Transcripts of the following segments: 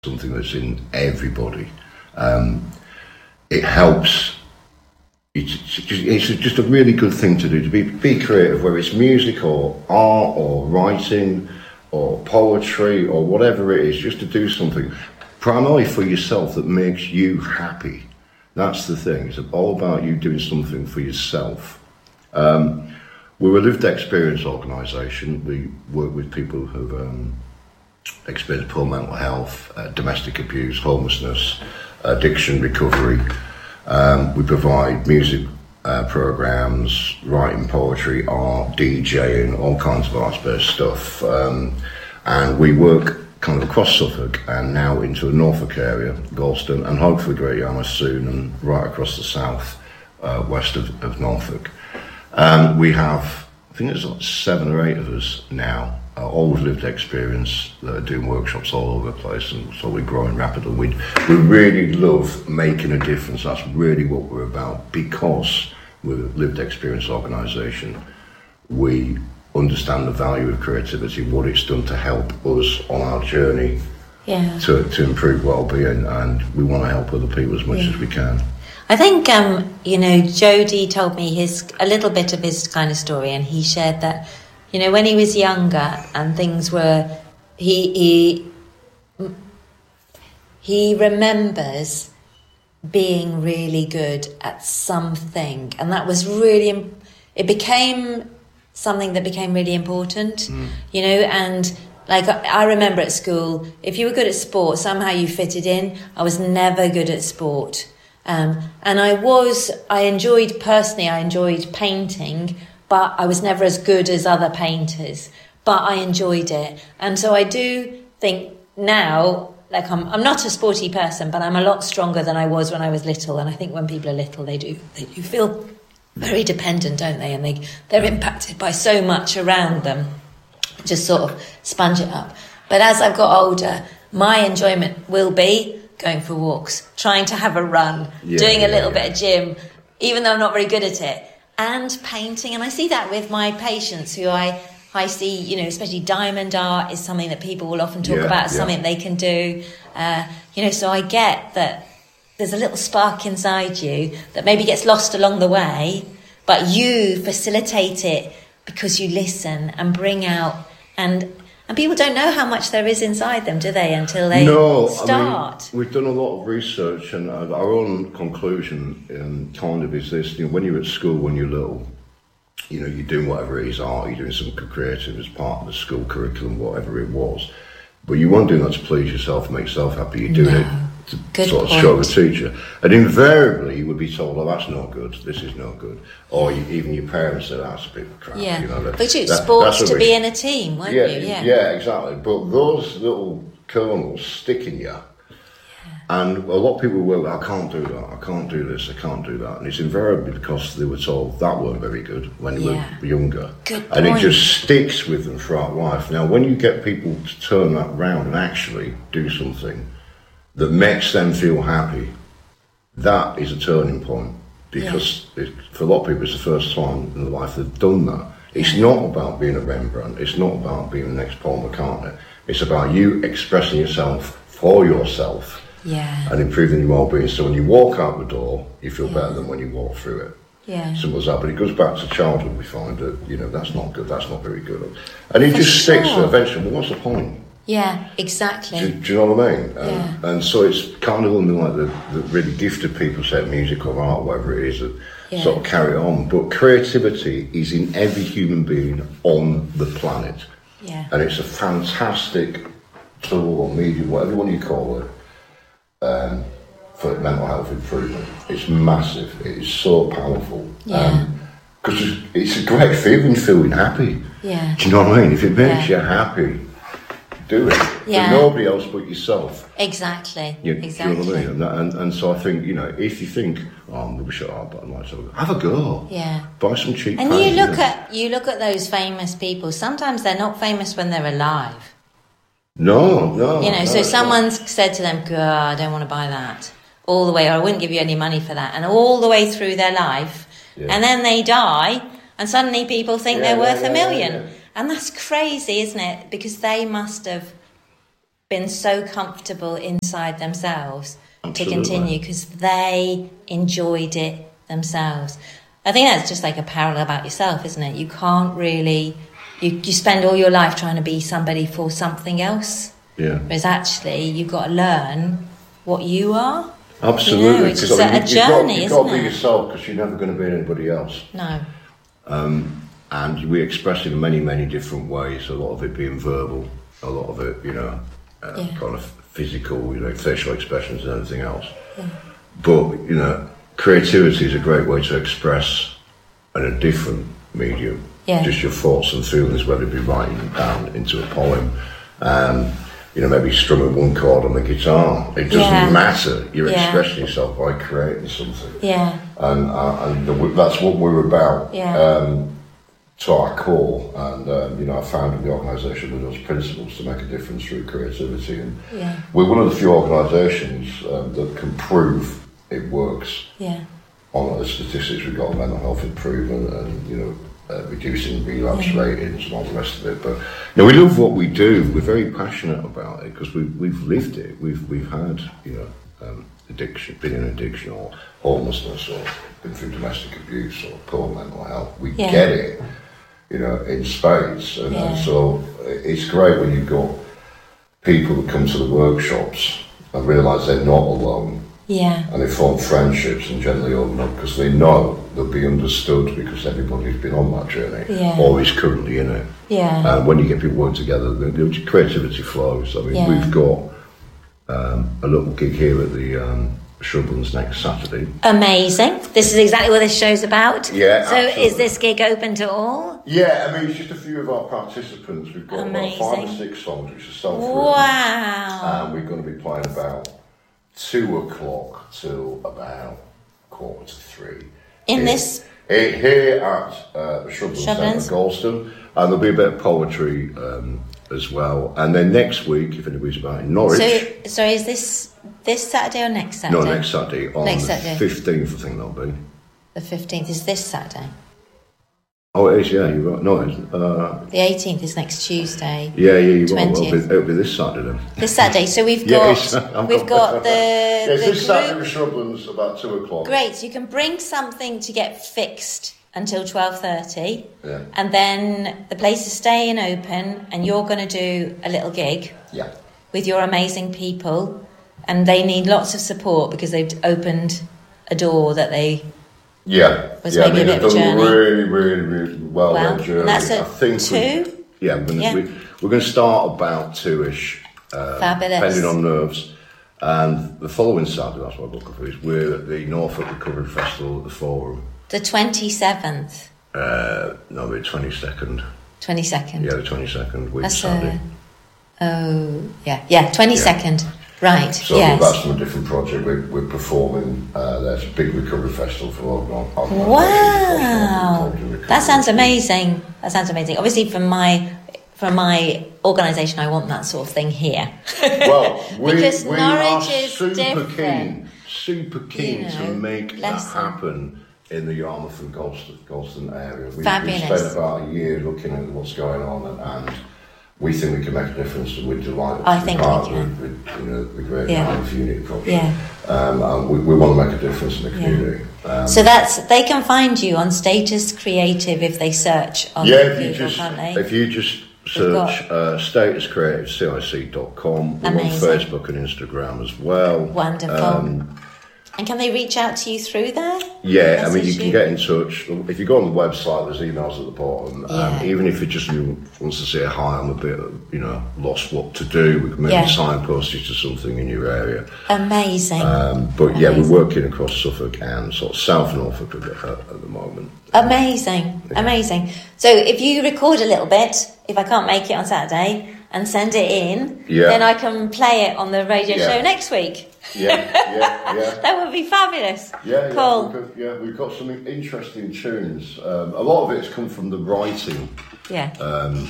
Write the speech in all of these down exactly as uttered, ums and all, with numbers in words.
something that's in everybody. Um, it helps. It's just, it's just a really good thing to do, to be be creative, whether it's music or art or writing or poetry or whatever it is, just to do something primarily for yourself that makes you happy. That's the thing. It's all about you doing something for yourself. Um, we're a lived experience organisation. We work with people who've um, experienced poor mental health, uh, domestic abuse, homelessness, addiction recovery. Um, we provide music uh, programs, writing poetry, art, DJing, all kinds of arts-based stuff. Um, and we work kind of across Suffolk and now into the Norfolk area, Galston, and hopefully Great Yarmouth soon, and right across the south, uh, west of, of Norfolk. Um, we have, I think there's like seven or eight of us now, uh, all with lived experience, that are doing workshops all over the place, and so we're growing rapidly. We, we really love making a difference. That's really what we're about, because we're a lived experience organisation. We understand the value of creativity, what it's done to help us on our journey yeah. to, to improve well-being, and we want to help other people as much yeah. as we can. I think, um, you know, Jody told me his a little bit of his kind of story, and he shared that, you know, when he was younger and things were, he he he remembers being really good at something, and that was really, it became something that became really important, mm. you know, and like I remember at school, if you were good at sport, somehow you fitted in. I was never good at sport. Um, and I was, I enjoyed, personally, I enjoyed painting, but I was never as good as other painters, but I enjoyed it. And so I do think now, like I'm, I'm not a sporty person, but I'm a lot stronger than I was when I was little. And I think when people are little, they do, they do feel very dependent, don't they? And they, they're impacted by so much around them, just sort of sponge it up. But as I've got older, my enjoyment will be going for walks, trying to have a run, yeah, doing a little yeah, yeah. bit of gym, even though I'm not very good at it, and painting. And I see that with my patients who I, I see, you know, especially diamond art is something that people will often talk yeah, about as yeah. something they can do. Uh, you know, so I get that there's a little spark inside you that maybe gets lost along the way, but you facilitate it because you listen and bring out, and and people don't know how much there is inside them, do they, until they no, start? I mean, we've done a lot of research, and our own conclusion um, kind of is this: you know, when you're at school, when you're little, you know, you're doing whatever it is, art, you're doing something creative as part of the school curriculum, whatever it was. But you weren't doing that to please yourself, make yourself happy. You're doing no. it to Good sort of point. show the teacher. And invariably you would be told, oh, that's not good, this is not good. Or you, even your parents say, that's a bit of crap. Yeah, you know, that, but you that, sports to be in a team, weren't yeah, you? Yeah, yeah, exactly. But those little kernels stick in you. Yeah. And a lot of people will, I can't do that, I can't do this, I can't do that. And it's invariably because they were told that weren't very good when they yeah. were younger. Good and point. it just sticks with them throughout life. Now, when you get people to turn that round and actually do something that makes them feel happy, that is a turning point. Because yeah. it, for a lot of people, it's the first time in their life they've done that. It's yeah. not about being a Rembrandt, it's not about being the next Paul McCartney. It's about you expressing yourself for yourself. Yeah. And improving your well-being. So when you walk out the door, you feel yeah. better than when you walk through it. Yeah. Simple as that. But it goes back to childhood. We find that, you know, that's not good. That's not very good. And it For just sure. sticks. Eventually, well, what's the point? Yeah, exactly. Do, do you know what I mean? Um, yeah. And so it's kind of something like the, the really gifted people, say music or art, whatever it is, that yeah. sort of carry on. But creativity is in every human being on the planet. Yeah. And it's a fantastic tool or medium, whatever you want to call it. Um, for mental health improvement. It's massive. It is so powerful. Yeah. Because um, it's, it's a great feeling, feeling happy. Yeah. Do you know what I mean? If it makes yeah. you happy, do it. Yeah. For nobody else but yourself. Exactly. You, exactly. Do you know what I mean? And, that, and, and so I think, you know, if you think, oh, I'm rubbish at art, but I might have a go. Have a go. Yeah. Buy some cheap And paint, you look you know. at you look at those famous people. Sometimes they're not famous when they're alive. No, no. You know, no, so someone's not. said to them, God, I don't want to buy that. All the way, or I wouldn't give you any money for that. And all the way through their life. Yeah. And then they die, and suddenly people think yeah, they're worth yeah, a million. yeah, yeah. And that's crazy, isn't it? Because they must have been so comfortable inside themselves Absolutely. to continue because they enjoyed it themselves. I think that's just like a parallel about yourself, isn't it? You can't really, you, you spend all your life trying to be somebody for something else. Yeah. Whereas actually, you've got to learn what you are. Absolutely. You know, it's just I mean, a you, journey, you've got, you've got isn't to be it? yourself because you're never going to be anybody else. No. Um, and we express in many, many different ways, a lot of it being verbal, a lot of it, you know, uh, Yeah. kind of physical, you know, facial expressions and everything else. Yeah. But, you know, creativity is a great way to express in a different medium. Yeah. Just your thoughts and feelings, whether it be writing them down into a poem, um, you know, maybe strumming one chord on the guitar. It doesn't Yeah. matter. You're Yeah. expressing yourself by creating something. Yeah. And, uh, and the, that's what we're about. Yeah. Um, to our core, and um, you know, I founded the organisation with those principles to make a difference through creativity, and Yeah. we're one of the few organisations um, that can prove it works Yeah. on the statistics we've got on mental health improvement and, you know, uh, reducing relapse Yeah. ratings and all the rest of it. But you know, we love what we do. We're very passionate about it because we've we've lived it. We've we've had, you know, um, addiction, been in addiction or homelessness or been through domestic abuse or poor mental health. We Yeah. get it. You know, in spades, and, Yeah. and so it's great when you've got people that come to the workshops and realise they're not alone, Yeah. and they form friendships and gently open up because they know they'll be understood because everybody's been on that journey Yeah. or is currently in it. Yeah. And when you get people working together, the, the creativity flows. I mean, Yeah. we've got um, a little gig here at the um, Shrublands next Saturday. Amazing. This is exactly what this show's about. Yeah, So absolutely. is this gig open to all? Yeah, I mean, it's just a few of our participants. We've got about five or Amazing. six songs which are self-written. Wow. And we're going to be playing about two o'clock till about quarter to three. In Here- this- Here, here at uh, Shrublands Shrublands. Centre, Galston. And there'll be a bit of poetry um, as well. And then next week, if anybody's about in Norwich... So, sorry, is this this Saturday or next Saturday? no, next Saturday. On Next the Saturday. fifteenth, I think that'll be. The fifteenth is this Saturday. Oh, it is, yeah, you're right. No, it isn't. Uh, The eighteenth is next Tuesday. yeah, yeah, you're right. Well, it'll, twentieth. be, it'll be this Saturday then. This Saturday. So we've Yeah, got it's- I'm we've not- got the, Yeah, it's the this Saturday group. with Shrublands about two o'clock. Great. So you can bring something to get fixed until twelve thirty, Yeah. and then the place is staying open, and you're going to do a little gig Yeah. with your amazing people, and they need lots of support because they've opened a door that they Yeah. Was yeah, maybe a I mean, bit of a they've done journey. really, really, really well, Well, their journey. and that's I at think we- two? Yeah, we're going Yeah. we, we're going to start about two-ish, uh, Fabulous. depending on nerves. And the following Saturday, that's what I'm looking for, is we're at the Norfolk Recovery Festival at the Forum. the twenty-seventh, Uh, no, the twenty-second. twenty-second. Yeah, the twenty-second, week That's Saturday. a oh yeah yeah twenty-second. Right. So yes. that's from a different project. We're, we're performing. Uh, there's a big recovery festival for organ- organisations Wow, across Norfolk. that sounds amazing. That sounds amazing. Obviously, from my from my organisation, I want that sort of thing here. Well, we, Because we Norwich are is super different. keen, super keen You know, to make that bless them. happen in the Yarmouth and Galston, Galston area. We, we Fabulous. spent about a year looking at what's going on, and, and we think we can make a difference, and we're delighted I to be think part we of the, the, you know, the Great Yeah. Yarmouth Unity Project. Yeah. Um, and we, we want to make a difference in the Yeah. community. Um, So that's they can find you on Status Creative if they search on yeah, if you Google, just can't they? if you just search uh, status creative c i c dot com. We're on Amazing. Facebook and Instagram as well. Wonderful. Um, and can they reach out to you through there? Yeah, I mean, you Message can get in touch. If you go on the website, there's emails at the bottom. Yeah. Um, even if it just wants to say, hi, I'm a bit, you know, lost what to do, we can maybe Yeah. signpost you to something in your area. Amazing. Um, but yeah, Amazing. we're working across Suffolk and sort of South Norfolk at, the- at the moment. Amazing, amazing. So if you record a little bit, if I can't make it on Saturday, and send it in, Yeah. then I can play it on the radio Yeah. show next week. Yeah, yeah, yeah. That would be fabulous. Yeah, yeah, Cool. we've got, yeah, we've got some interesting tunes. Um, a lot of it has come from the writing. Yeah. Um,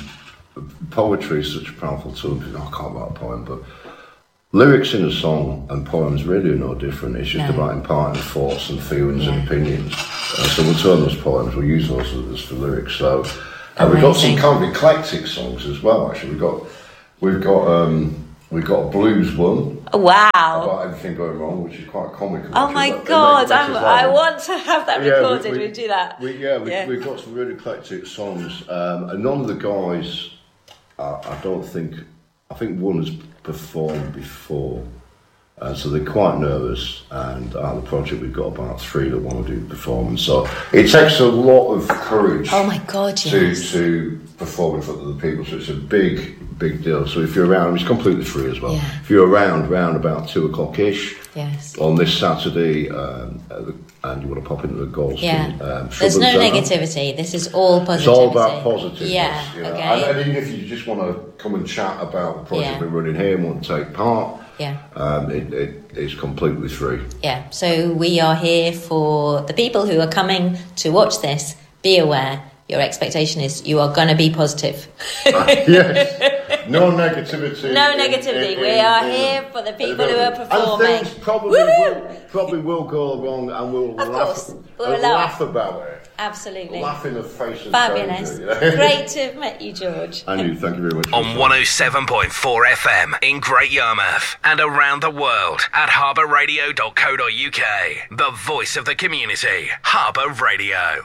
poetry is such a powerful tool. Because I can't write a poem, but lyrics in a song and poems really are no different. It's just No. about imparting thoughts and feelings and Yeah. opinions. Uh, so we'll turn those poems, we'll use those as, as for lyrics. So, and we've got some Amazing. kind of eclectic songs as well. Actually, we've got we've got um, We got a blues one. Wow. About everything going wrong, which is quite comical. Oh my that, God, that I'm, I want to have that yeah, recorded. We, we, we do that. We, yeah, we, yeah, we've got some really eclectic songs. Um, and none of the guys, uh, I don't think, I think one has performed before. Uh, so they're quite nervous, and out of the project we've got about three that want to do performance. So it takes a lot of courage. Oh my God, to yes. to perform in front of the people. So it's a big, big deal. So if you're around, it's completely free as well. Yeah. If you're around, round about two o'clock ish. Yes. On this Saturday, um, and you want to pop into the Galston. Yeah. Um, There's no Centre. negativity. This is all positivity. It's all about positivity. Yeah. You know? Okay. And, and even if you just want to come and chat about the project Yeah. we're running here and want to take part, yeah, um, it, it, it's completely free. Yeah. So we are here for the people who are coming to watch this. Be aware. Your expectation is you are going to be positive. uh, yes. No negativity. No negativity. In, in, we are in, here for the people who are performing. And things probably will, probably will go wrong, and we'll Of laugh, course. We'll and laugh. laugh about it. Absolutely. Laugh in the face of Fabulous. danger, you know? Great to have met you, George. And you, thank you very much. On one oh seven point four F M in Great Yarmouth and around the world at harbour radio dot co dot U K. The voice of the community. Harbour Radio.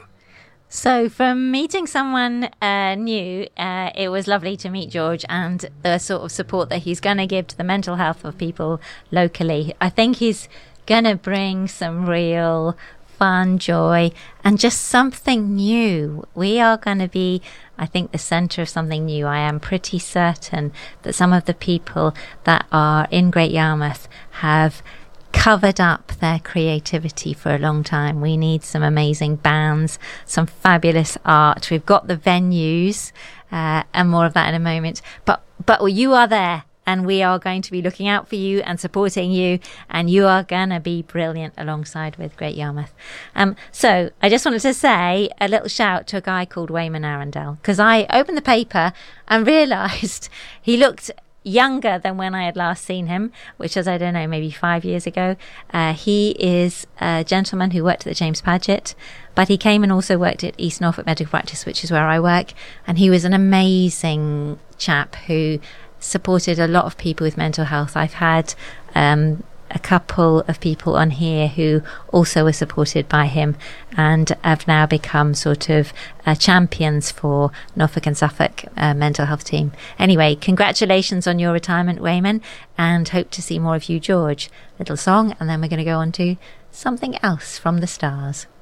So from meeting someone uh, new, uh, it was lovely to meet George and the sort of support that he's going to give to the mental health of people locally. I think he's going to bring some real fun, joy, and just something new. We are going to be, I think, the centre of something new. I am pretty certain that some of the people that are in Great Yarmouth have covered up their creativity for a long time. We need some amazing bands, some fabulous art. We've got the venues, uh, and more of that in a moment. But but you are there, and we are going to be looking out for you and supporting you, and you are going to be brilliant alongside with Great Yarmouth. Um, so I just wanted to say a little shout to a guy called Wayman Arundel, because I opened the paper and realised he looked younger than when I had last seen him, which was, I don't know, maybe five years ago. Uh, he is a gentleman who worked at the James Paget, but he came and also worked at East Norfolk Medical Practice, which is where I work, and he was an amazing chap who supported a lot of people with mental health. I've had um, a couple of people on here who also were supported by him and have now become sort of uh, champions for Norfolk and Suffolk uh, mental health team. Anyway, congratulations on your retirement, Wayman, and hope to see more of you, George. Little song, and then we're going to go on to something else from the stars.